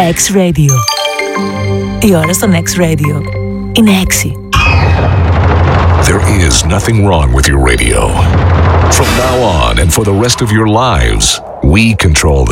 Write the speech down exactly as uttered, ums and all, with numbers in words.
X-Radio. Η ώρα στον X-Radio είναι έξι. There is nothing wrong with your radio. From now on and for the rest of your lives, we control